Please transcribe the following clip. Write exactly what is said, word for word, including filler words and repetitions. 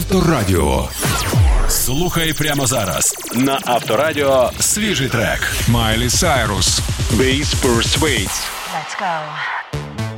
Авторадіо. Слухай прямо зараз на Авторадіо свіжий трек. Майлі Сайрус. Bass Persuades. Let's go.